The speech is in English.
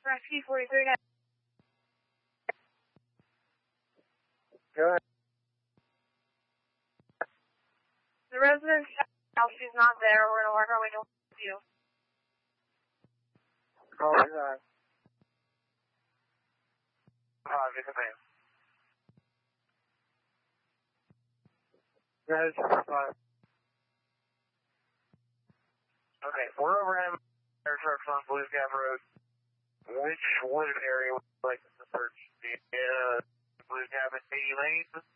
Rescue 43. Go ahead. The resident's house, she's not there. We're going to work our way to you. Call me that. Yes, ma'am. Go ahead, 65. Okay, we're over at fire trucks on Blue Gap Road. Which wooded area would you like us to search? The Blue Gap and 80 lanes?